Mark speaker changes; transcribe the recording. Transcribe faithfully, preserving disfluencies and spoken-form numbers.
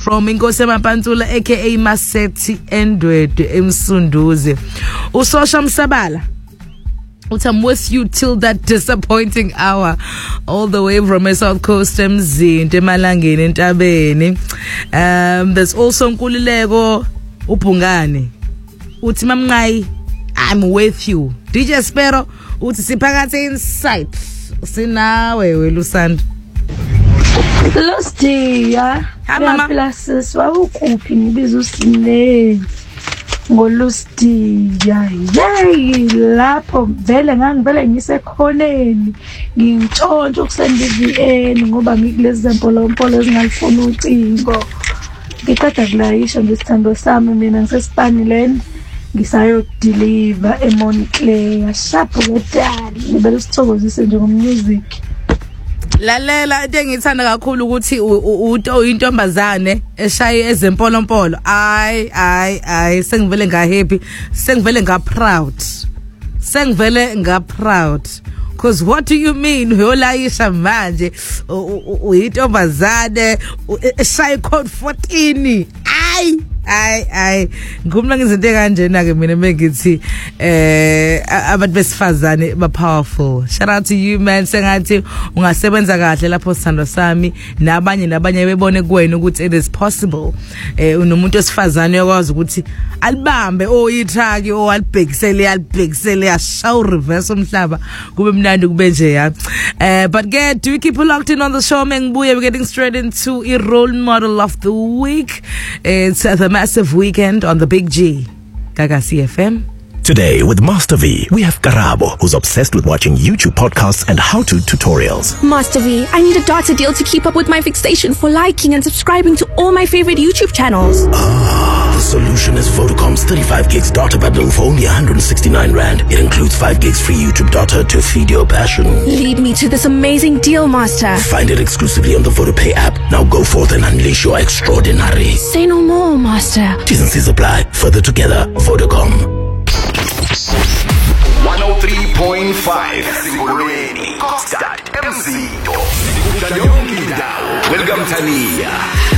Speaker 1: from Inkosi Mapantula aka Masethi Endwedwe eMsunduzi. Usosha Msabala, I'm with you till that disappointing hour, all the way from a South Coast Mzinde Malangeni Ntabeni. Um, there's also Nkululeko Upungani. Uthi Mamnqayi, I'm with you. D J Sparrow uthi siphakathi inside. Sinawe welusanda.
Speaker 2: Lost ya.
Speaker 1: Mama
Speaker 2: Places wawukuphi ngibiza usine. Ngolustiya yey lapho vele ngangivele ngisekhoneni ngintshontsha ukusenda V N ngoba ngikulezi zempolo mpolo ezingalifuna ucingo ngiqeda kulayisha ngesithando sami mina ngisespanileni ngisayo deliver eMontclair sharp wedali ngibele sithokozise nje ngommusic.
Speaker 1: Lalela into engithanda kakhulu ukuthi uyintombazane eshaye ezempolompolo. Ay ay ay sengivele nga happy, sengivele nga proud. Sengivele nga proud. Cause what do you mean uyolayisha manje uyintombazane eshaye code fourteen? Ay ay ay ngumna ngizinto kanjena ke mina mengithi eh abantu besifazane ba powerful. Shout out to you man, sengathi ungasebenza kahle lapho sithando sami nabanye nabanye bebone kuwena ukuthi it is possible eh unomuntu osifazane yakwazi ukuthi alibambe o itruck o alibhekisele alibhekisele ashaw reverse umhlaba kube mnandi kube nje ya. Uh, but get do we keep locked in on the show mengibuye. We're getting straight into a role model of the week. It's uh, the massive weekend on the Big G. Gaga C F M.
Speaker 3: Today with Master V, we have Karabo, who's obsessed with watching YouTube podcasts and how-to tutorials.
Speaker 4: Master V, I need a data deal to keep up with my fixation for liking and subscribing to all my favorite YouTube channels.
Speaker 3: Ah, the solution is Vodacom's thirty-five gigs data bundle for only one hundred sixty-nine rand. It includes five gigs free YouTube data to feed your passion.
Speaker 4: Lead me to this amazing deal, Master.
Speaker 3: Find it exclusively on the VodaPay app. Now go forth and unleash your extraordinary.
Speaker 4: Say no more, Master.
Speaker 3: T's and C's apply. Further together, Vodacom.
Speaker 5: one oh three point five Singolweni Kokstad Mzito Welcome Tania.